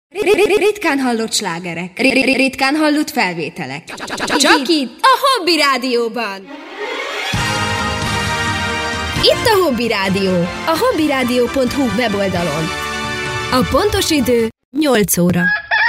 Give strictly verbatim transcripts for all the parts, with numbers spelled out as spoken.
Ritkán hallott slágerek, ritkán hallott felvételek. Csak itt, a Hobby Rádióban. Itt a Hobby Rádió, a hobbyradio pont hu weboldalon. A pontos idő nyolc óra.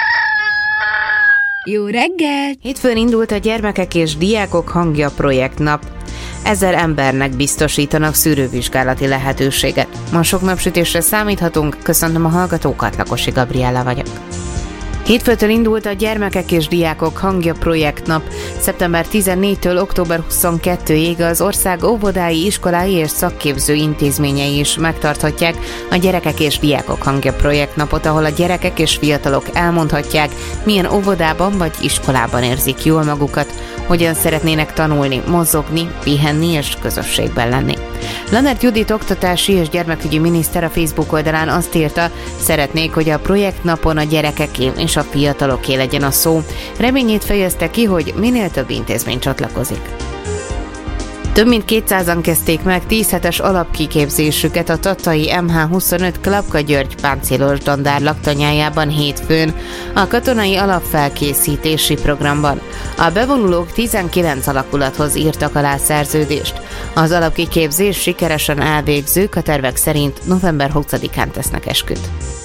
Jó reggelt! Hétfőn indult a Gyermekek és Diákok Hangja projektnap. Ezer embernek biztosítanak szűrővizsgálati lehetőséget. Ma sok napsütésre számíthatunk, köszöntöm a hallgatókat, Lakosi Gabriella vagyok. Hétfőtől indult a Gyermekek és Diákok Hangja projektnap. szeptember tizennégyedikétől október huszonkettedikéig az ország óvodái, iskolái és szakképző intézményei is megtarthatják a Gyerekek és Diákok Hangja projektnapot, ahol a gyerekek és fiatalok elmondhatják, milyen óvodában vagy iskolában érzik jól magukat, hogyan szeretnének tanulni, mozogni, pihenni és közösségben lenni. Lannert Judit oktatási és gyermekügyi miniszter a Facebook oldalán azt írta, szeretnék, hogy a projektnapon a gyerekeké és a fiataloké legyen a szó. Reményét fejezte ki, hogy minél több intézmény csatlakozik. Több mint kétszázan kezdték meg tíz hetes alapkiképzésüket a tatai em há huszonöt Klapka György páncélos dandár laktanyájában hétfőn a katonai alapfelkészítési programban. A bevonulók tizenkilenc alakulathoz írtak alá szerződést. Az alapkiképzés sikeresen elvégzők a tervek szerint november huszadikán tesznek esküt.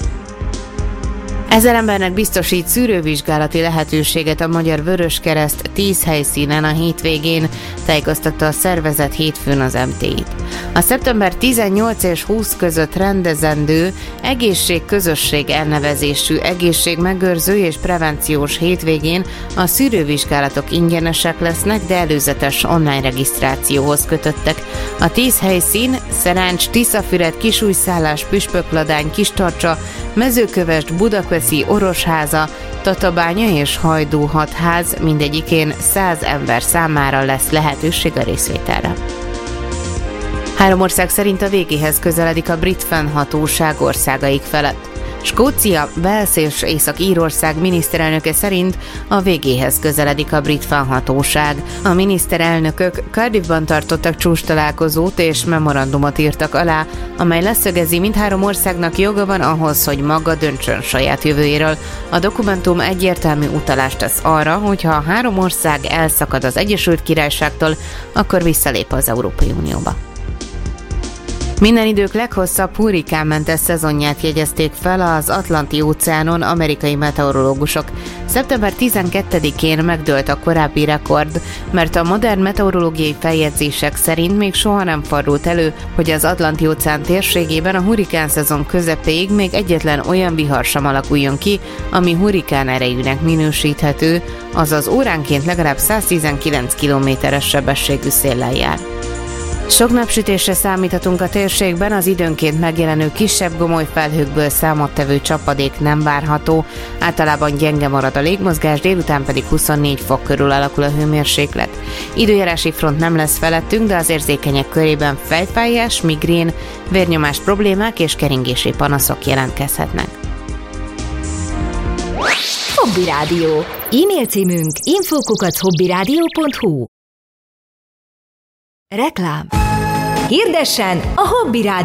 Ezer embernek biztosít szűrővizsgálati lehetőséget a Magyar Vöröskereszt tíz helyszínen a hétvégén, tájékoztatta a szervezet hétfőn az em té i-t. A szeptember tizennyolcadika és huszadika között rendezendő egészségközösség elnevezésű egészségmegőrző és prevenciós hétvégén a szűrővizsgálatok ingyenesek lesznek, de előzetes online regisztrációhoz kötöttek. A tíz helyszín Szerencs, Tiszafüred, Kisújszállás, Püspökladány, Kistarcsa, Mezőkövesd, Budakeszi, Orosháza, Tatabánya és Hajdú hatház, mindegyikén száz ember számára lesz lehetőség a részvételre. Három ország szerint a végéhez közeledik a brit fennhatóság országaik felett. Skócia, Wales és Észak-Írország miniszterelnöke szerint a végéhez közeledik a brit fennhatóság. A miniszterelnökök Cardiffban tartottak csúcstalálkozót és memorandumot írtak alá, amely leszögezi, mindhárom országnak joga van ahhoz, hogy maga döntsön saját jövőjéről. A dokumentum egyértelmű utalást tesz arra, hogyha a három ország elszakad az Egyesült Királyságtól, akkor visszalép az Európai Unióba. Minden idők leghosszabb hurrikánmentes szezonját jegyezték fel az Atlanti-óceánon amerikai meteorológusok. szeptember tizenkettedikén megdőlt a korábbi rekord, mert a modern meteorológiai feljegyzések szerint még soha nem fordult elő, hogy az Atlanti-óceán térségében a hurrikán szezon közepéig még egyetlen olyan vihar sem alakuljon ki, ami hurrikán erejűnek minősíthető, azaz óránként legalább száztizenkilenc kilométeres sebességű széllel jár. Sok napsütésre számíthatunk a térségben, az időnként megjelenő kisebb gomoly felhőkből számottevő csapadék nem várható, általában gyenge marad a légmozgás, délután pedig huszonnégy fok körül alakul a hőmérséklet. Időjárási front nem lesz felettünk, de az érzékenyek körében fejfájás, migrén, vérnyomás problémák és keringési panaszok jelentkezhetnek. Hobby Rádió. E-mail címünk info kukac hobbyradio pont hu. Reklám. Hirdessen a Hobby Rádió.